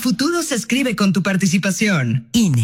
futuro se escribe con tu participación. INE.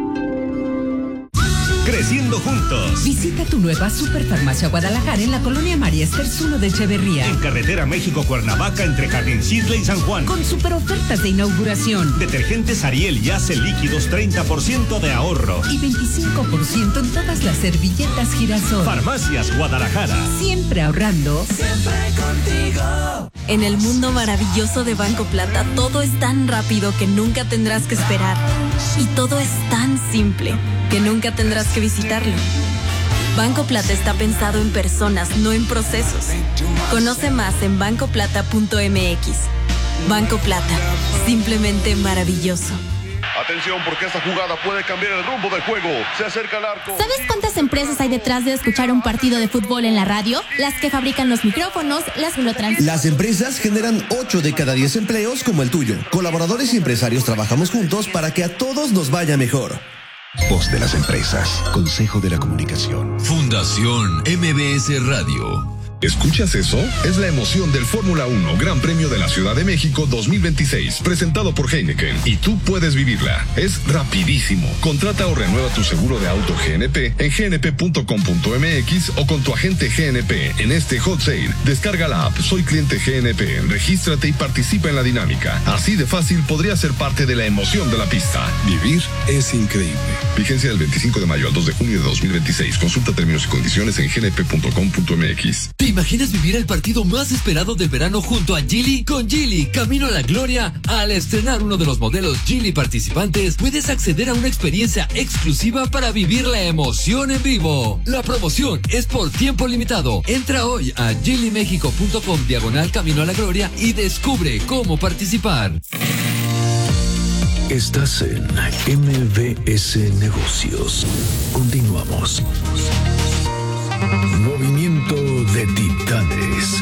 Creciendo juntos. Visita tu nueva Superfarmacia Guadalajara en la colonia María Esters 1 de Echeverría. En carretera México-Cuernavaca entre Jardín Cisle y San Juan. Con super ofertas de inauguración. Detergentes Ariel y Ace líquidos 30% de ahorro. Y 25% en todas las servilletas Girasol. Farmacias Guadalajara. Siempre ahorrando. Siempre contigo. En el mundo maravilloso de Banco Plata, todo es tan rápido que nunca tendrás que esperar. Y todo es tan simple que nunca tendrás que visitarlo. Banco Plata está pensado en personas, no en procesos. Conoce más en bancoplata.mx. Banco Plata, simplemente maravilloso. Atención, porque esta jugada puede cambiar el rumbo del juego. Se acerca el arco. ¿Sabes cuántas empresas hay detrás de escuchar un partido de fútbol en la radio? Las que fabrican los micrófonos, las que lo transmiten. Las empresas generan 8 de cada 10 empleos como el tuyo. Colaboradores y empresarios trabajamos juntos para que a todos nos vaya mejor. Voz de las empresas. Consejo de la Comunicación. Fundación MBS Radio. ¿Escuchas eso? Es la emoción del Fórmula 1 Gran Premio de la Ciudad de México 2026, presentado por Heineken, y tú puedes vivirla. Es rapidísimo. Contrata o renueva tu seguro de auto GNP en gnp.com.mx o con tu agente GNP en este hot sale. Descarga la app Soy Cliente GNP, regístrate y participa en la dinámica. Así de fácil podría ser parte de la emoción de la pista. Vivir es increíble. Vigencia del 25 de mayo al 2 de junio de 2026. Consulta términos y condiciones en gnp.com.mx. ¿Te imaginas vivir el partido más esperado del verano junto a Geely? Con Geely, camino a la gloria. Al estrenar uno de los modelos Geely participantes, puedes acceder a una experiencia exclusiva para vivir la emoción en vivo. La promoción es por tiempo limitado. Entra hoy a geelymexico.com/camino a la gloria y descubre cómo participar. Estás en MBS Negocios. Continuamos. Movimiento de Titanes.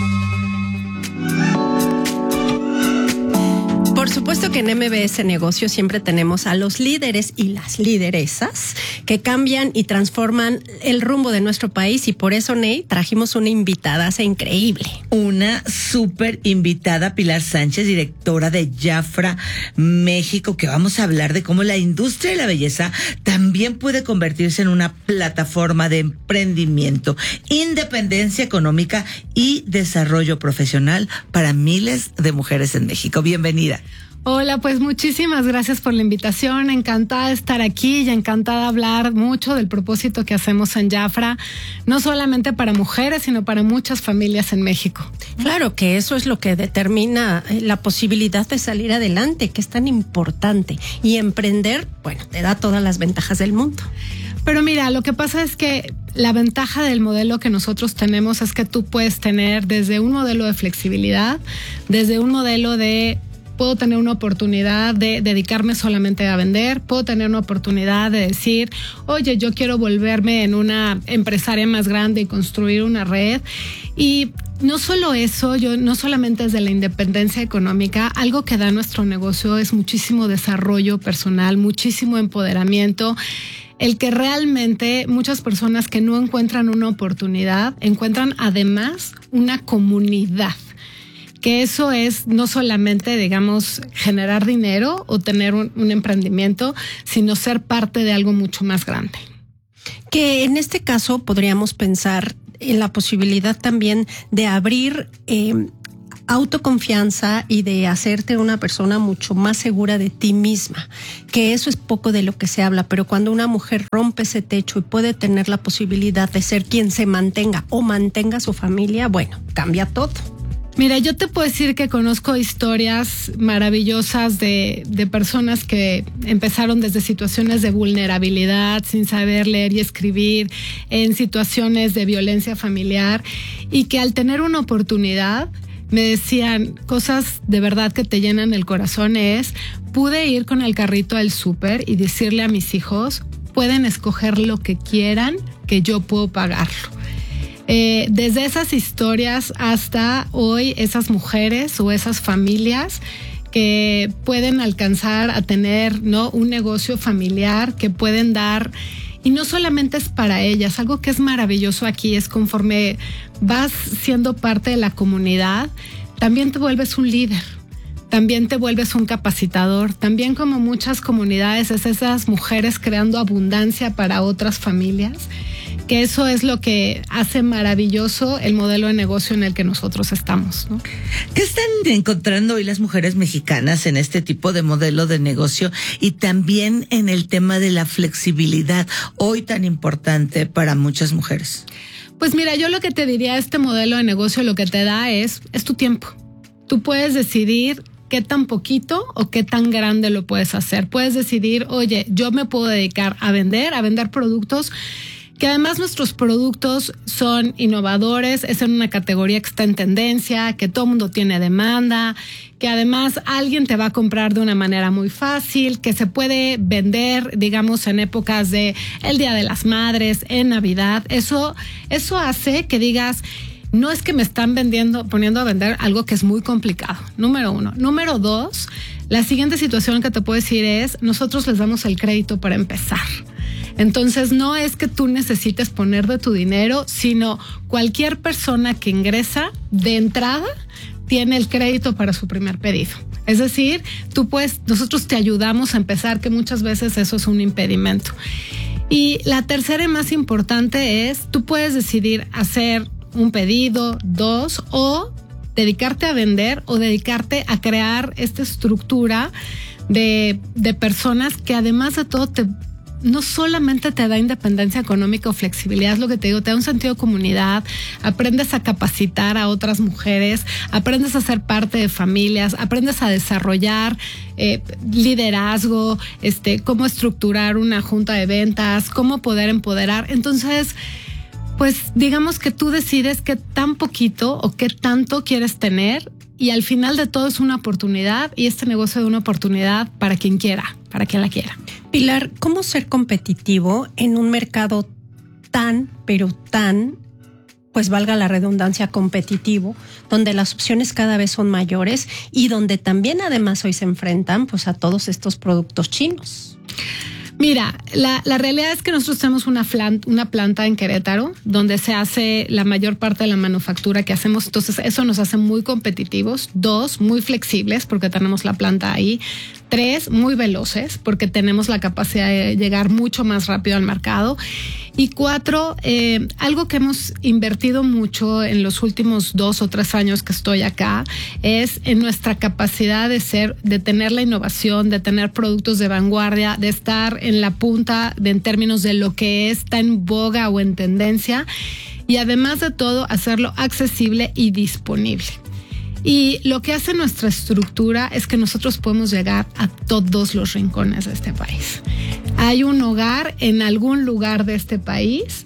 Por supuesto que en MBS Negocios siempre tenemos a los líderes y las lideresas que cambian y transforman el rumbo de nuestro país, y por eso, Ney, trajimos una invitadaza increíble. Una súper invitada, Pilar Sánchez, directora de Jafra México, que vamos a hablar de cómo la industria de la belleza también puede convertirse en una plataforma de emprendimiento, independencia económica y desarrollo profesional para miles de mujeres en México. Bienvenida. Hola, pues muchísimas gracias por la invitación. Encantada de estar aquí y encantada de hablar mucho del propósito que hacemos en Jafra, no solamente para mujeres, sino para muchas familias en México. Claro que eso es lo que determina la posibilidad de salir adelante, que es tan importante. Y emprender, bueno, te da todas las ventajas del mundo. Pero mira, lo que pasa es que la ventaja del modelo que nosotros tenemos es que tú puedes tener desde un modelo de flexibilidad, desde un modelo de puedo tener una oportunidad de dedicarme solamente a vender, puedo tener una oportunidad de decir, oye, yo quiero volverme en una empresaria más grande y construir una red. Y no solo eso, no solamente desde la independencia económica, algo que da nuestro negocio es muchísimo desarrollo personal, muchísimo empoderamiento. El que realmente muchas personas que no encuentran una oportunidad, encuentran además una comunidad. Que eso es no solamente, digamos, generar dinero o tener un emprendimiento, sino ser parte de algo mucho más grande. Que en este caso podríamos pensar en la posibilidad también de abrir autoconfianza y de hacerte una persona mucho más segura de ti misma, que eso es poco de lo que se habla, pero cuando una mujer rompe ese techo y puede tener la posibilidad de ser quien se mantenga o mantenga a su familia, bueno, cambia todo. Mira, yo te puedo decir que conozco historias maravillosas de personas que empezaron desde situaciones de vulnerabilidad, sin saber leer y escribir, en situaciones de violencia familiar, y que al tener una oportunidad me decían cosas de verdad que te llenan el corazón. Pude ir con el carrito al súper y decirle a mis hijos, pueden escoger lo que quieran, que yo puedo pagarlo. Desde esas historias hasta hoy, esas mujeres o esas familias que pueden alcanzar a tener, ¿no?, un negocio familiar, que pueden dar, y no solamente es para ellas. Algo que es maravilloso aquí es conforme vas siendo parte de la comunidad, también te vuelves un líder. también te vuelves un capacitador. También, como muchas comunidades, es esas mujeres creando abundancia para otras familias, que eso es lo que hace maravilloso el modelo de negocio en el que nosotros estamos, ¿no? ¿Qué están encontrando hoy las mujeres mexicanas en este tipo de modelo de negocio y también en el tema de la flexibilidad, hoy tan importante para muchas mujeres? Pues mira, yo lo que te diría, este modelo de negocio lo que te da es tu tiempo. Tú puedes decidir qué tan poquito o qué tan grande lo puedes hacer. Puedes decidir, oye, yo me puedo dedicar a vender productos, que además nuestros productos son innovadores, es en una categoría que está en tendencia, que todo el mundo tiene demanda, que además alguien te va a comprar de una manera muy fácil, que se puede vender, digamos, en épocas de el Día de las Madres, en Navidad. Eso hace que digas, no es que me están poniendo a vender algo que es muy complicado, número 1. Número 2, la siguiente situación que te puedo decir es, nosotros les damos el crédito para empezar. Entonces, no es que tú necesites poner de tu dinero, sino cualquier persona que ingresa de entrada tiene el crédito para su primer pedido. Es decir, nosotros te ayudamos a empezar, que muchas veces eso es un impedimento. Y la tercera y más importante es, tú puedes decidir hacer un pedido, 2, o dedicarte a vender o dedicarte a crear esta estructura de personas que además de todo no solamente te da independencia económica o flexibilidad, es lo que te digo, te da un sentido de comunidad, aprendes a capacitar a otras mujeres, aprendes a ser parte de familias, aprendes a desarrollar liderazgo, cómo estructurar una junta de ventas, cómo poder empoderar. Entonces, pues digamos que tú decides qué tan poquito o qué tanto quieres tener, y al final de todo es una oportunidad, y este negocio es una oportunidad para quien quiera, para quien la quiera. Pilar, ¿cómo ser competitivo en un mercado tan, pues valga la redundancia, competitivo, donde las opciones cada vez son mayores y donde también además hoy se enfrentan pues a todos estos productos chinos? Mira, la realidad es que nosotros tenemos una planta en Querétaro donde se hace la mayor parte de la manufactura que hacemos. Entonces, eso nos hace muy competitivos. 2, muy flexibles porque tenemos la planta ahí. 3, muy veloces porque tenemos la capacidad de llegar mucho más rápido al mercado. Y 4, algo que hemos invertido mucho en los últimos 2 o 3 años que estoy acá es en nuestra capacidad de tener la innovación, de tener productos de vanguardia, de estar en la punta en términos de lo que está en boga o en tendencia, y además de todo hacerlo accesible y disponible. Y lo que hace nuestra estructura es que nosotros podemos llegar a todos los rincones de este país. Hay un hogar en algún lugar de este país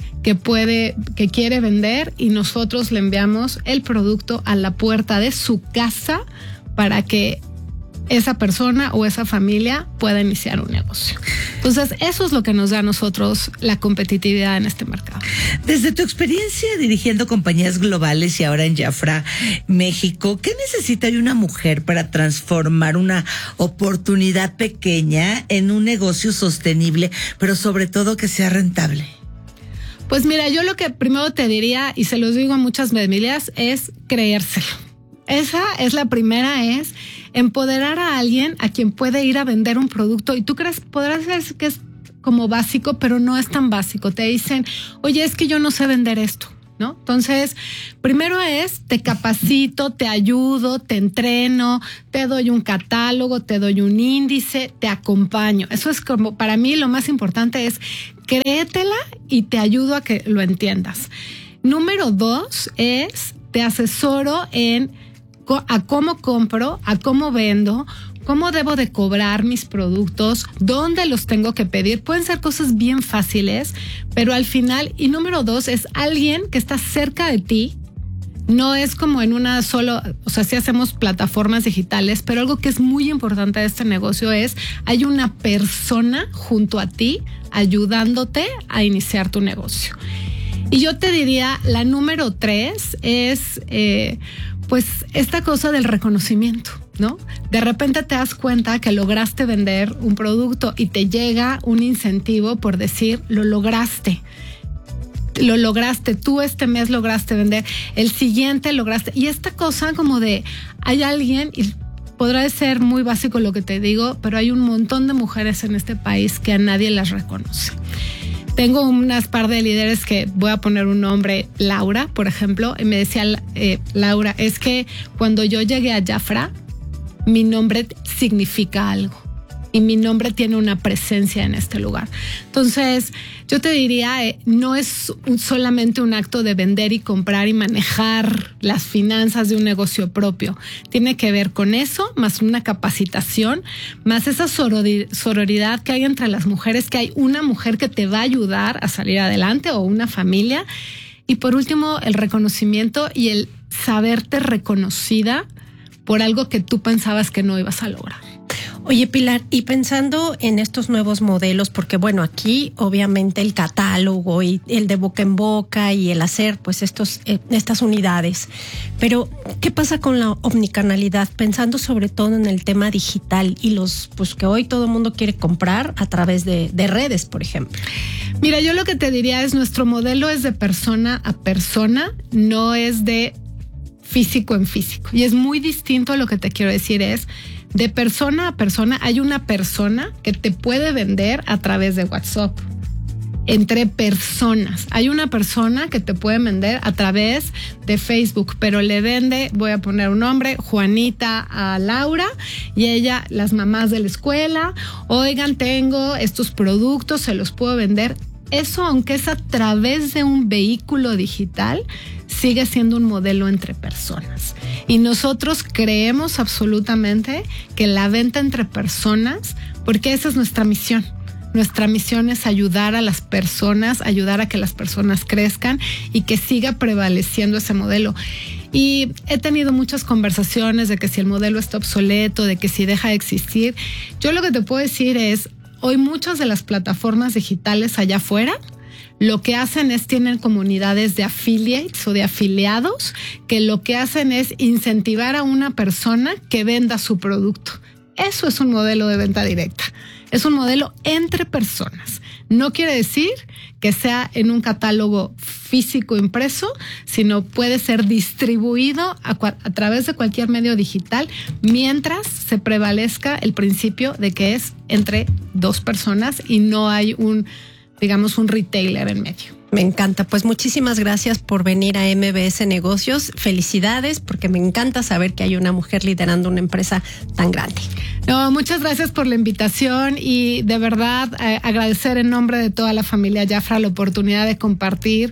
que quiere vender, y nosotros le enviamos el producto a la puerta de su casa para que esa persona o esa familia pueda iniciar un negocio. Entonces, eso es lo que nos da a nosotros la competitividad en este mercado. Desde tu experiencia dirigiendo compañías globales y ahora en Jafra México, ¿qué necesita una mujer para transformar una oportunidad pequeña en un negocio sostenible, pero sobre todo que sea rentable? Pues mira, yo lo que primero te diría, y se los digo a muchas familias, es creérselo. Esa es la primera, es empoderar a alguien a quien puede ir a vender un producto, y tú podrás decir que es como básico, pero no es tan básico. Te dicen, oye, es que yo no sé vender esto, ¿no? Entonces, primero es, te capacito, te ayudo, te entreno, te doy un catálogo, te doy un índice, te acompaño. Eso es como, para mí lo más importante es, créetela y te ayudo a que lo entiendas. Número 2 es, te asesoro a cómo compro, a cómo vendo, cómo debo de cobrar mis productos, dónde los tengo que pedir. Pueden ser cosas bien fáciles, pero al final, y número 2, es alguien que está cerca de ti. No es como en una solo, o sea, sí hacemos plataformas digitales, pero algo que es muy importante de este negocio es, hay una persona junto a ti ayudándote a iniciar tu negocio. Y yo te diría, la número 3 es, pues, esta cosa del reconocimiento, ¿no? De repente te das cuenta que lograste vender un producto y te llega un incentivo por decir, lo lograste, tú este mes lograste vender, el siguiente lograste. Y esta cosa como de, hay alguien, y podrá ser muy básico lo que te digo, pero hay un montón de mujeres en este país que a nadie las reconoce. Tengo unas par de líderes que voy a poner un nombre, Laura, por ejemplo, y me decía Laura, es que cuando yo llegué a Jafra, mi nombre significa algo y mi nombre tiene una presencia en este lugar. Entonces, yo te diría, no es solamente un acto de vender y comprar y manejar las finanzas de un negocio propio. Tiene que ver con eso, más una capacitación, más esa sororidad que hay entre las mujeres, que hay una mujer que te va a ayudar a salir adelante o una familia. Y por último, el reconocimiento y el saberte reconocida por algo que tú pensabas que no ibas a lograr. Oye, Pilar, y pensando en estos nuevos modelos, porque bueno, aquí obviamente el catálogo y el de boca en boca y el hacer pues estas unidades, pero ¿qué pasa con la omnicanalidad? Pensando sobre todo en el tema digital y pues que hoy todo el mundo quiere comprar a través de redes, por ejemplo. Mira, yo lo que te diría es nuestro modelo es de persona a persona, no es de físico en físico. Y es muy distinto. Lo que te quiero decir es, de persona a persona, hay una persona que te puede vender a través de WhatsApp. Entre personas. Hay una persona que te puede vender a través de Facebook, pero le vende, voy a poner un nombre, Juanita a Laura, y ella, las mamás de la escuela, oigan, tengo estos productos, se los puedo vender. Eso, aunque es a través de un vehículo digital, sigue siendo un modelo entre personas. Y nosotros creemos absolutamente que la venta entre personas, porque esa es nuestra misión. Nuestra misión es ayudar a las personas, ayudar a que las personas crezcan y que siga prevaleciendo ese modelo. Y he tenido muchas conversaciones de que si el modelo está obsoleto, de que si deja de existir. Yo lo que te puedo decir es, hoy muchas de las plataformas digitales allá afuera lo que hacen es tienen comunidades de affiliates o de afiliados que lo que hacen es incentivar a una persona que venda su producto. Eso es un modelo de venta directa. Es un modelo entre personas. No quiere decir que sea en un catálogo físico impreso, sino puede ser distribuido a través de cualquier medio digital mientras se prevalezca el principio de que es entre dos personas y no hay un retailer en medio. Me encanta. Pues muchísimas gracias por venir a MBS Negocios. Felicidades, porque me encanta saber que hay una mujer liderando una empresa tan grande. No, muchas gracias por la invitación y de verdad agradecer en nombre de toda la familia Jafra la oportunidad de compartir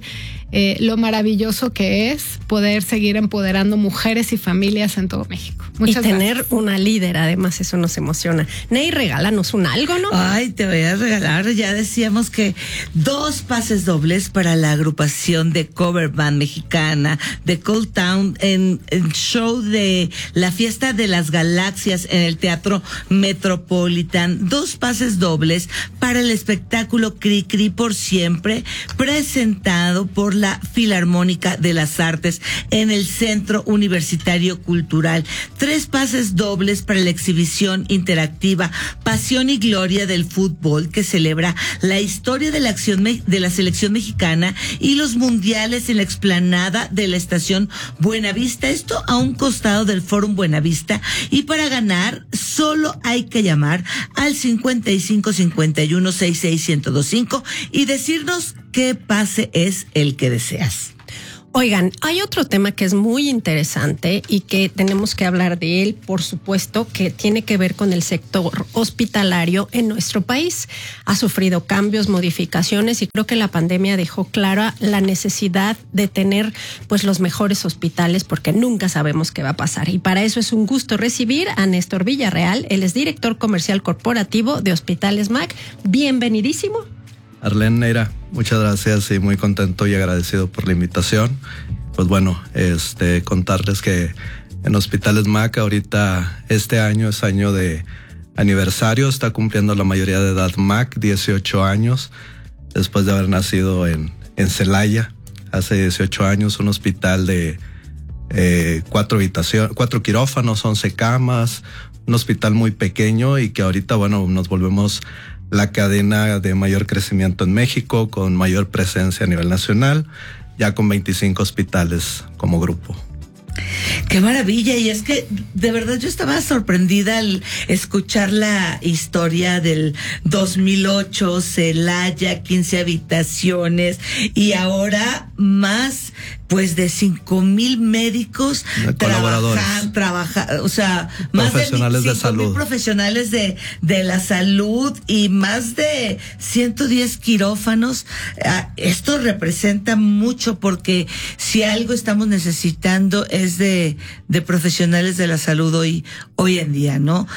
lo maravilloso que es poder seguir empoderando mujeres y familias en todo México. Muchas gracias. Y tener una líder, además, eso nos emociona. Ney, regálanos un algo, ¿no? Ay, te voy a regalar, ya decíamos que 2 pases dobles para la agrupación de cover band mexicana de Cold Town en show de la Fiesta de las Galaxias en el Teatro Metropolitan. 2 pases dobles para el espectáculo Cri Cri por Siempre, presentado por la Filarmónica de las Artes en el Centro Universitario Cultural. 3 pases dobles para la exhibición interactiva Pasión y Gloria del Fútbol, que celebra la historia de la selección mexicana y los mundiales en la explanada de la estación Buenavista, esto a un costado del Fórum Buenavista. Y para ganar solo hay que llamar al 55 51 66 1025 y decirnos qué pase es el que deseas. Oigan, hay otro tema que es muy interesante y que tenemos que hablar de él, por supuesto, que tiene que ver con el sector hospitalario en nuestro país. Ha sufrido cambios, modificaciones y creo que la pandemia dejó clara la necesidad de tener pues los mejores hospitales porque nunca sabemos qué va a pasar. Y para eso es un gusto recibir a Néstor Villarreal. Él es director comercial corporativo de Hospitales MAC. Bienvenidísimo. Arlene Neira, muchas gracias y muy contento y agradecido por la invitación. Pues bueno, contarles que en Hospitales MAC ahorita este año es año de aniversario, está cumpliendo la mayoría de edad MAC, 18 años, después de haber nacido en Celaya, hace 18 años, un hospital de 4 quirófanos, 11 camas, un hospital muy pequeño y que ahorita, bueno, nos volvemos la cadena de mayor crecimiento en México, con mayor presencia a nivel nacional, ya con 25 hospitales como grupo. Qué maravilla, y es que de verdad yo estaba sorprendida al escuchar la historia del 2008, Celaya, 15 habitaciones, y ahora más de 5,000 médicos colaboradores, o sea, más profesionales de 5,000 de salud, profesionales de la salud y más de 110 quirófanos. Esto representa mucho, porque si algo estamos necesitando es de profesionales de la salud hoy en día, ¿no?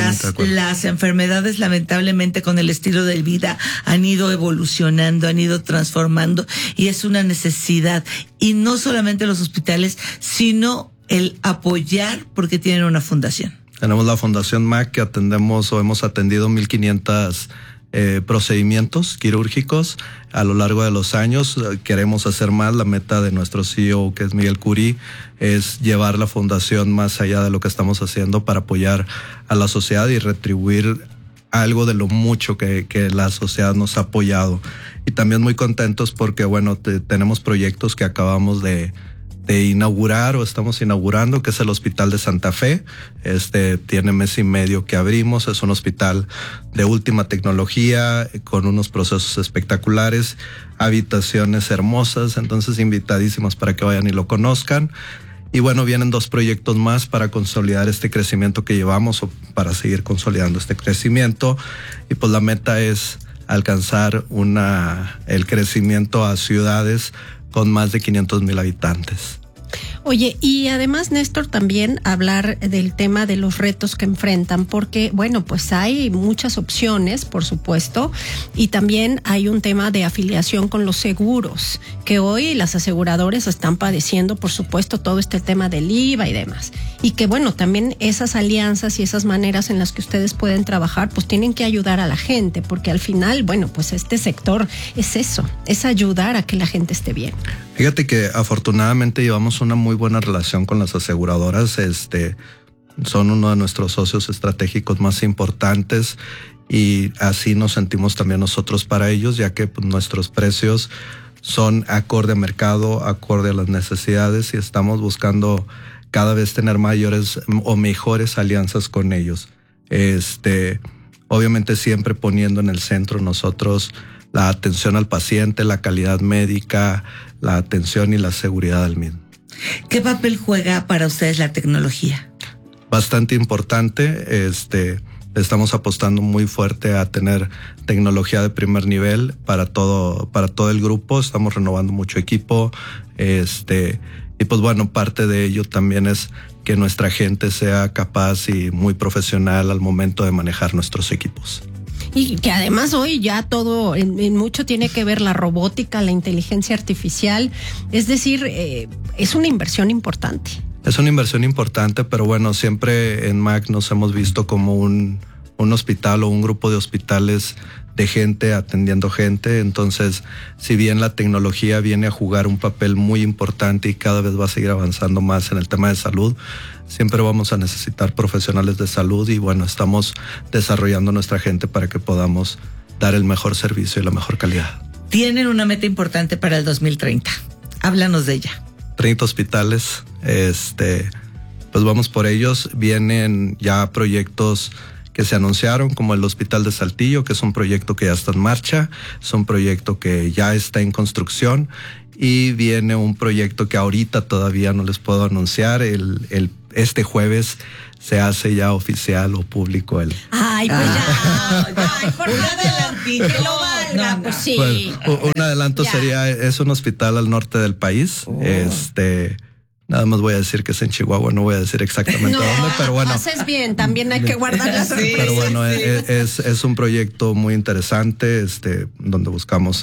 Las enfermedades, lamentablemente, con el estilo de vida han ido evolucionando, han ido transformando, y es una necesidad. Y no solamente los hospitales, sino el apoyar, porque tienen una fundación. Tenemos la Fundación MAC, que hemos atendido 1,500 procedimientos quirúrgicos a lo largo de los años. Queremos hacer más. La meta de nuestro CEO, que es Miguel Curí, es llevar la fundación más allá de lo que estamos haciendo para apoyar a la sociedad y retribuir algo de lo mucho que la sociedad nos ha apoyado. Y también muy contentos porque, tenemos proyectos que acabamos de inaugurar o estamos inaugurando, que es el Hospital de Santa Fe. Tiene 1.5 meses que abrimos. Es un hospital de última tecnología, con unos procesos espectaculares, habitaciones hermosas, entonces invitadísimos para que vayan y lo conozcan. Y vienen 2 proyectos más para consolidar este crecimiento que llevamos, o para seguir consolidando este crecimiento. Y pues la meta es alcanzar el crecimiento a ciudades con más de 500,000 habitantes. Oye, y además, Néstor, también hablar del tema de los retos que enfrentan, porque, pues hay muchas opciones, por supuesto, y también hay un tema de afiliación con los seguros, que hoy las aseguradoras están padeciendo, por supuesto, todo este tema del IVA y demás. Y que, también esas alianzas y esas maneras en las que ustedes pueden trabajar, pues tienen que ayudar a la gente, porque al final, este sector es eso, es ayudar a que la gente esté bien. Fíjate que afortunadamente llevamos una muy buena relación con las aseguradoras. Son uno de nuestros socios estratégicos más importantes, y así nos sentimos también nosotros para ellos, ya que nuestros precios son acorde a mercado, acorde a las necesidades, y estamos buscando cada vez tener mayores o mejores alianzas con ellos. Obviamente siempre poniendo en el centro nosotros la atención al paciente, la calidad médica, la atención y la seguridad del mismo. ¿Qué papel juega para ustedes la tecnología? Bastante importante. Estamos apostando muy fuerte a tener tecnología de primer nivel para todo el grupo. Estamos renovando mucho equipo. Y pues parte de ello también es que nuestra gente sea capaz y muy profesional al momento de manejar nuestros equipos. Y que además hoy ya todo en mucho tiene que ver la robótica, la inteligencia artificial. Es decir, es una inversión importante. Es una inversión importante, pero siempre en MAC nos hemos visto como un hospital o un grupo de hospitales de gente atendiendo gente. Entonces, si bien la tecnología viene a jugar un papel muy importante y cada vez va a seguir avanzando más en el tema de salud, siempre vamos a necesitar profesionales de salud, y estamos desarrollando nuestra gente para que podamos dar el mejor servicio y la mejor calidad. Tienen una meta importante para el 2030. Háblanos de ella. 30 hospitales, pues vamos por ellos. Vienen ya proyectos que se anunciaron, como el Hospital de Saltillo, que es un proyecto que ya está en marcha, es un proyecto que ya está en construcción, y viene un proyecto que ahorita todavía no les puedo anunciar. Este jueves se hace ya oficial o público el... Ay, pues ya, por un adelantito, que lo valga, pues sí. Pues, un adelanto sería, es un hospital al norte del país. Nada más voy a decir que es en Chihuahua, no voy a decir exactamente dónde, pero haces bien, también hay que guardar la sorpresa. Pero es un proyecto muy interesante, donde buscamos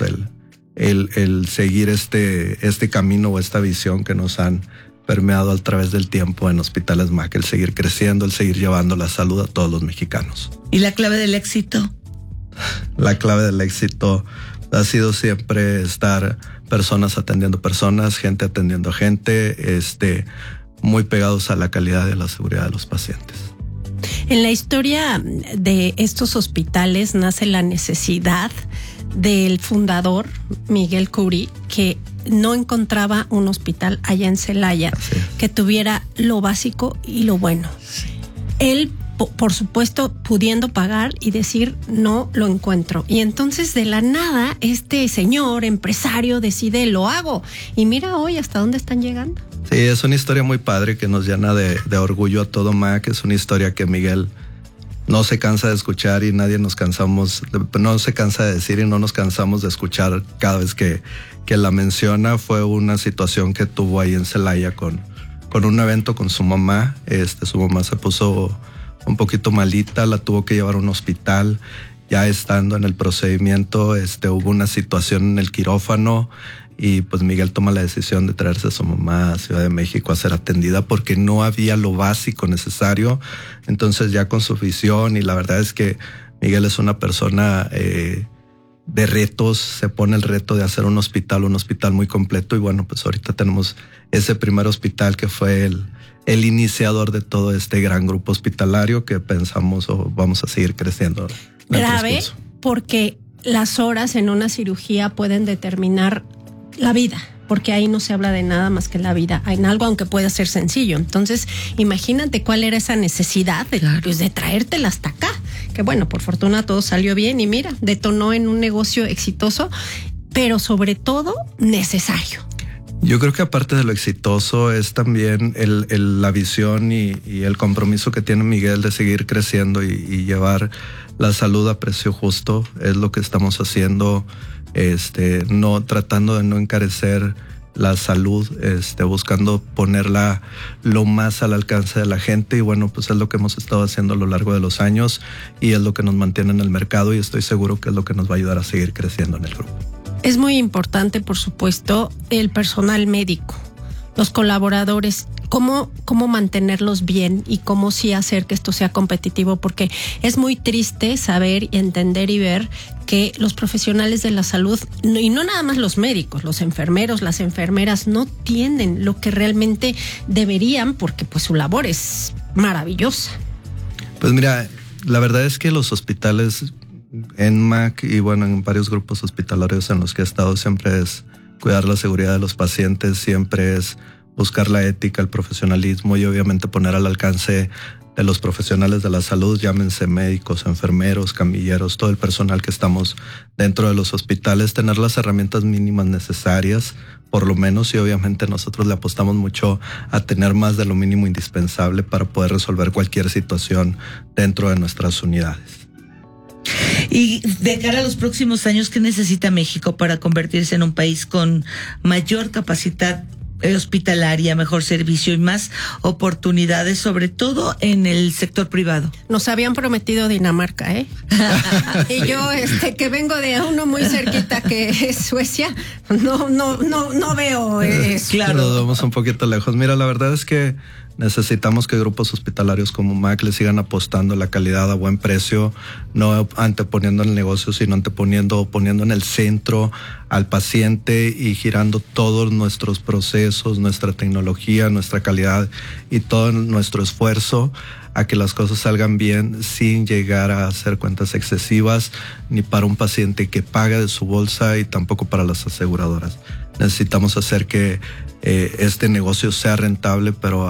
el seguir este camino o esta visión que nos han permeado a través del tiempo en Hospitales MAC, el seguir creciendo, el seguir llevando la salud a todos los mexicanos. ¿Y la clave del éxito? La clave del éxito ha sido siempre estar personas atendiendo personas, gente atendiendo gente, muy pegados a la calidad y la seguridad de los pacientes. En la historia de estos hospitales nace la necesidad del fundador, Miguel Curi, que no encontraba un hospital allá en Celaya que tuviera lo básico y lo bueno. Sí. Él, por supuesto, pudiendo pagar y decir, no lo encuentro. Y entonces, de la nada, este señor empresario decide, lo hago. Y mira hoy hasta dónde están llegando. Sí, es una historia muy padre que nos llena de orgullo a todo MAC. Es una historia que Miguel no se cansa de escuchar y no se cansa de decir y no nos cansamos de escuchar cada vez que la menciona. Fue una situación que tuvo ahí en Celaya con un evento con su mamá. Su mamá se puso un poquito malita, la tuvo que llevar a un hospital. Ya estando en el procedimiento, hubo una situación en el quirófano y pues Miguel toma la decisión de traerse a su mamá a Ciudad de México a ser atendida porque no había lo básico necesario. Entonces ya con su visión, y la verdad es que Miguel es una persona de retos, se pone el reto de hacer un hospital muy completo, y bueno, pues ahorita tenemos ese primer hospital que fue el iniciador de todo este gran grupo hospitalario que pensamos vamos a seguir creciendo. Grave, porque las horas en una cirugía pueden determinar la vida, porque ahí no se habla de nada más que la vida en algo, aunque pueda ser sencillo. Entonces, imagínate cuál era esa necesidad de traértela hasta acá, que bueno, por fortuna todo salió bien y mira, detonó en un negocio exitoso, pero sobre todo necesario. Yo creo que aparte de lo exitoso es también la visión y el compromiso que tiene Miguel de seguir creciendo y llevar la salud a precio justo. Es lo que estamos haciendo, no tratando de no encarecer la salud, buscando ponerla lo más al alcance de la gente, y bueno, pues es lo que hemos estado haciendo a lo largo de los años y es lo que nos mantiene en el mercado, y estoy seguro que es lo que nos va a ayudar a seguir creciendo en el grupo. Es muy importante, por supuesto, el personal médico, los colaboradores, cómo mantenerlos bien y cómo sí hacer que esto sea competitivo, porque es muy triste saber, entender y ver que los profesionales de la salud, y no nada más los médicos, los enfermeros, las enfermeras, no tienen lo que realmente deberían, porque pues su labor es maravillosa. Pues mira, la verdad es que los hospitales en MAC y bueno, en varios grupos hospitalarios en los que he estado, siempre es cuidar la seguridad de los pacientes, siempre es buscar la ética, el profesionalismo y obviamente poner al alcance de los profesionales de la salud, llámense médicos, enfermeros, camilleros, todo el personal que estamos dentro de los hospitales, tener las herramientas mínimas necesarias, por lo menos, y obviamente nosotros le apostamos mucho a tener más de lo mínimo indispensable para poder resolver cualquier situación dentro de nuestras unidades. Y de cara a los próximos años, ¿qué necesita México para convertirse en un país con mayor capacidad hospitalaria, mejor servicio y más oportunidades, sobre todo en el sector privado? Nos habían prometido Dinamarca, ¿eh? Y yo, que vengo de uno muy cerquita que es Suecia, no veo eso. Claro. Nos vamos un poquito lejos. Mira, la verdad es que necesitamos que grupos hospitalarios como MAC le sigan apostando la calidad a buen precio, no anteponiendo el negocio, sino poniendo en el centro al paciente y girando todos nuestros procesos, nuestra tecnología, nuestra calidad y todo nuestro esfuerzo a que las cosas salgan bien sin llegar a hacer cuentas excesivas ni para un paciente que paga de su bolsa y tampoco para las aseguradoras. Necesitamos hacer que este negocio sea rentable, pero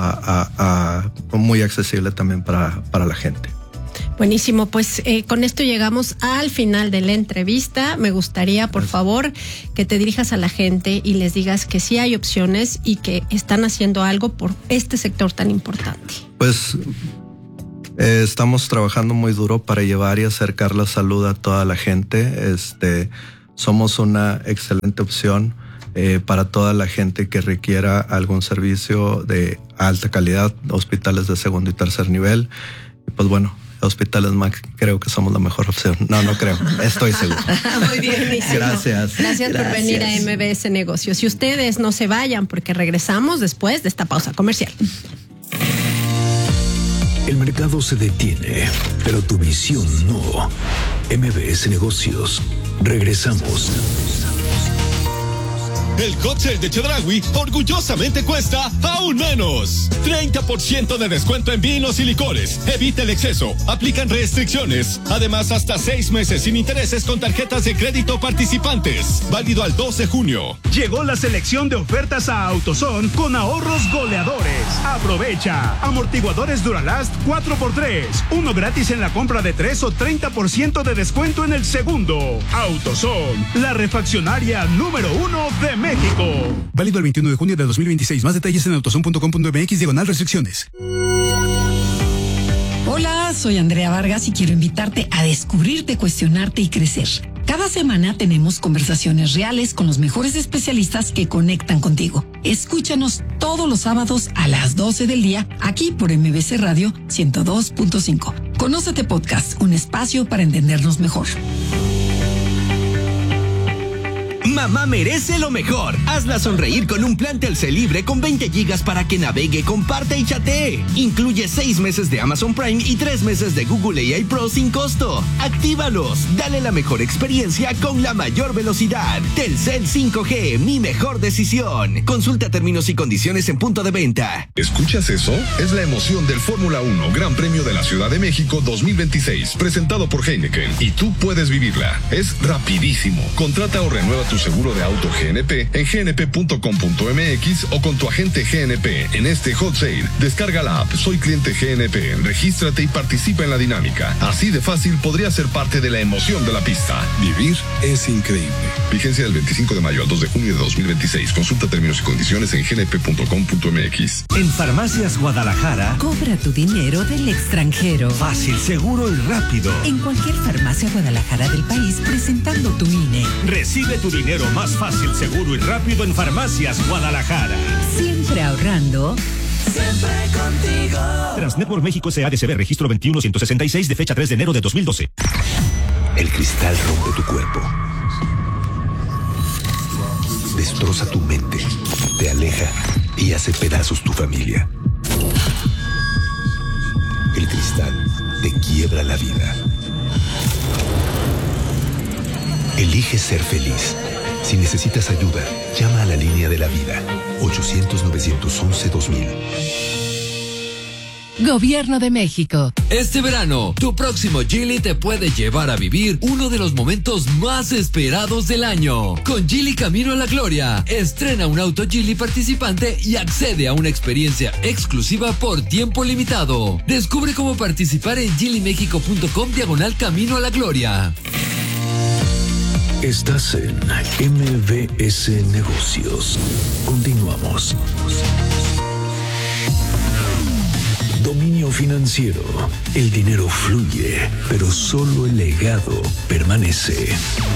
muy accesible también para la gente. Buenísimo, pues con esto llegamos al final de la entrevista. Me gustaría, por favor, que te dirijas a la gente y les digas que sí hay opciones y que están haciendo algo por este sector tan importante. Pues estamos trabajando muy duro para llevar y acercar la salud a toda la gente. Somos una excelente opción para toda la gente que requiera algún servicio de alta calidad, hospitales de segundo y tercer nivel. Y pues bueno, Hospitales MAC creo que somos la mejor opción. No creo, estoy seguro. Muy bien, Gracias. Gracias por venir a MBS Negocios. Y ustedes no se vayan porque regresamos después de esta pausa comercial. El mercado se detiene, pero tu visión no. MBS Negocios. Regresamos. El hot sale de Chedraui orgullosamente cuesta aún menos. 30% de descuento en vinos y licores. Evita el exceso. Aplican restricciones. Además, hasta 6 meses sin intereses con tarjetas de crédito participantes. Válido al 2 de junio. Llegó la selección de ofertas a AutoZone con ahorros goleadores. Aprovecha. Amortiguadores Duralast 4x3. Uno gratis en la compra de 3 o 30% de descuento en el segundo. AutoZone, la refaccionaria número 1 de México. Válido el 21 de junio de 2026. Más detalles en autozone.com.mx/restricciones. Hola, soy Andrea Vargas y quiero invitarte a descubrirte, cuestionarte y crecer. Cada semana tenemos conversaciones reales con los mejores especialistas que conectan contigo. Escúchanos todos los sábados a las 12 del día, aquí por MBC Radio 102.5. Conócete Podcast, un espacio para entendernos mejor. Mamá merece lo mejor. Hazla sonreír con un plan Telcel libre con 20 gigas para que navegue, comparte y chatee. Incluye 6 meses de Amazon Prime y 3 meses de Google AI Pro sin costo. Actívalos. Dale la mejor experiencia con la mayor velocidad. Telcel 5G, mi mejor decisión. Consulta términos y condiciones en punto de venta. ¿Escuchas eso? Es la emoción del Fórmula 1 Gran Premio de la Ciudad de México 2026, presentado por Heineken. Y tú puedes vivirla. Es rapidísimo. Contrata o renueva tu seguro de auto GNP en gnp.com.mx o con tu agente GNP en este hot sale. Descarga la app Soy Cliente GNP, regístrate y participa en la dinámica. Así de fácil podría ser parte de la emoción de la pista. Vivir es increíble. Vigencia del 25 de mayo al 2 de junio de 2026. Consulta términos y condiciones en gnp.com.mx. En Farmacias Guadalajara, Cobra tu dinero del extranjero. Fácil, seguro y rápido. En cualquier farmacia Guadalajara del país, presentando tu INE. Recibe tu dinero más fácil, seguro y rápido en Farmacias Guadalajara. Siempre ahorrando. Siempre contigo. Transnetwork México SADCB, registro 21166 de fecha 3 de enero de 2012. El cristal rompe tu cuerpo. Destroza tu mente, te aleja y hace pedazos tu familia. El cristal te quiebra la vida. Elige ser feliz. Si necesitas ayuda, llama a la línea de la vida. 800-911-2000. Gobierno de México. Este verano, tu próximo Geely te puede llevar a vivir uno de los momentos más esperados del año. Con Geely Camino a la Gloria, estrena un auto Geely participante y accede a una experiencia exclusiva por tiempo limitado. Descubre cómo participar en geelymexico.com/Camino a la Gloria. Estás en MBS Negocios. Continuamos. Dominio financiero. El dinero fluye, pero solo el legado permanece.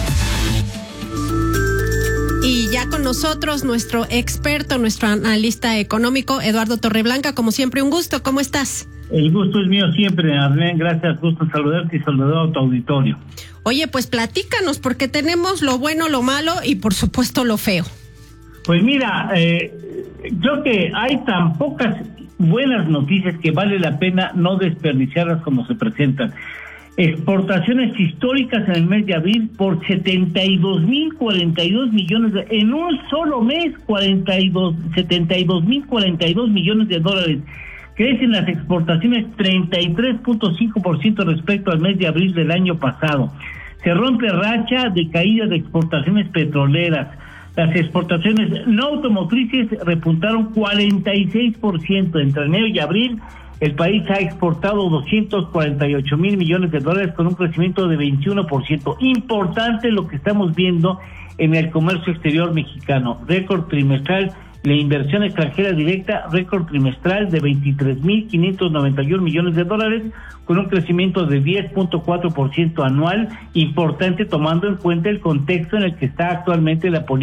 Y ya con nosotros nuestro experto, nuestro analista económico, Eduardo Torreblanca. Como siempre, un gusto. ¿Cómo estás? El gusto es mío siempre, Arlene. Gracias, gusto saludarte y saludar a tu auditorio. Oye, pues platícanos, porque tenemos lo bueno, lo malo y por supuesto lo feo. Pues mira, creo que hay tan pocas buenas noticias que vale la pena no desperdiciarlas como se presentan. Exportaciones históricas en el mes de abril por 72,042 millones en un solo mes, 72,042 millones de dólares. Crecen las exportaciones 33.5% respecto al mes de abril del año pasado. Se rompe racha de caída de exportaciones petroleras. Las exportaciones no automotrices repuntaron 46%. Entre enero y abril, el país ha exportado 248,000 millones de dólares con un crecimiento de 21%. Importante lo que estamos viendo en el comercio exterior mexicano. Récord trimestral. La inversión extranjera directa, récord trimestral de 23,591 millones de dólares, con un crecimiento de 10.4% anual, importante tomando en cuenta el contexto en el que está actualmente la política